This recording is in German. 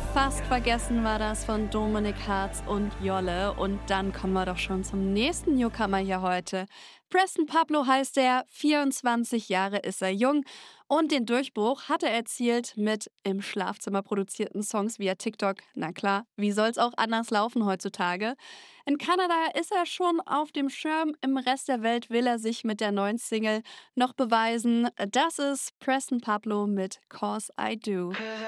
Fast vergessen war das von Dominik Hartz und Jolle. Und dann kommen wir doch schon zum nächsten Newcomer hier heute. Preston Pablo heißt er, 24 Jahre ist er jung und den Durchbruch hat er erzielt mit im Schlafzimmer produzierten Songs via TikTok. Na klar, wie soll's auch anders laufen heutzutage? In Kanada ist er schon auf dem Schirm, im Rest der Welt will er sich mit der neuen Single noch beweisen. Das ist Preston Pablo mit Cause I Do.